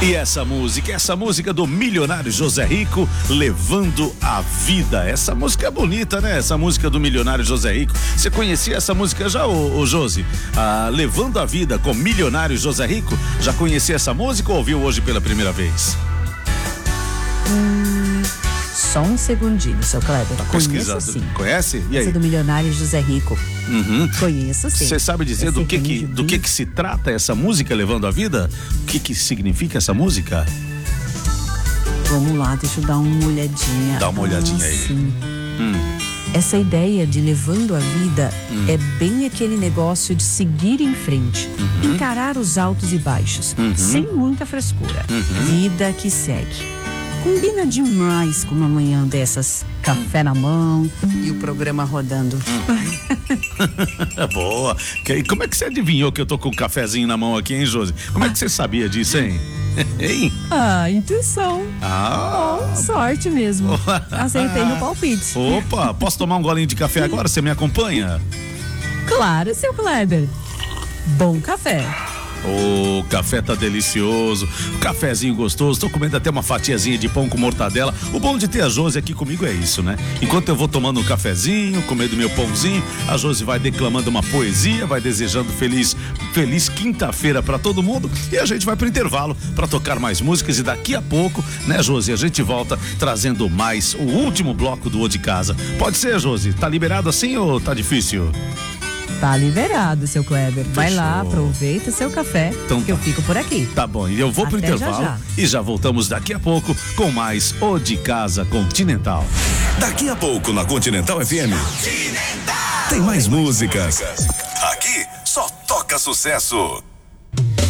E essa música do milionário José Rico, Levando a Vida. Essa música é bonita, né? Essa música do milionário José Rico. Você conhecia essa música já, ô Josi? Levando a Vida com milionário José Rico. Já conhecia essa música ou ouviu hoje pela primeira vez? Só um segundinho, seu Kleber. Tá Conheço, sim. Conhece? E aí? Essa do milionário José Rico. Conheço, sim. Você sabe dizer do que se trata essa música, Levando a Vida? O que significa essa música? Vamos lá, deixa eu dar uma olhadinha. Dá uma olhadinha aí. Sim. Essa ideia de levando a vida é bem aquele negócio de seguir em frente, encarar os altos e baixos, sem muita frescura. Vida que segue. Combina demais com uma manhã dessas, café na mão e o programa rodando. Boa. E como é que você adivinhou que eu tô com um cafezinho na mão aqui, hein, Josi? Como é que você sabia disso, hein? Hein? Intuição. Sorte mesmo. Acertei no palpite. Opa, posso tomar um golinho de café agora? Você me acompanha? Claro, seu Kleber. Bom café. O café tá delicioso, cafezinho gostoso, tô comendo até uma fatiazinha de pão com mortadela. O bom de ter a Josi aqui comigo é isso, né? Enquanto eu vou tomando um cafezinho, comendo meu pãozinho, a Josi vai declamando uma poesia, vai desejando feliz quinta-feira pra todo mundo e a gente vai pro intervalo pra tocar mais músicas e daqui a pouco, né, Josi, a gente volta trazendo mais o último bloco do O de Casa. Pode ser, Josi? Tá liberado assim ou tá difícil? Tá liberado, seu Kleber. Vai lá, aproveita seu café, então, que eu fico por aqui. Tá bom, e eu vou pro intervalo já. E já voltamos daqui a pouco com mais O de Casa Continental. Daqui a pouco na Continental FM. Tem mais músicas. Aqui só toca sucesso.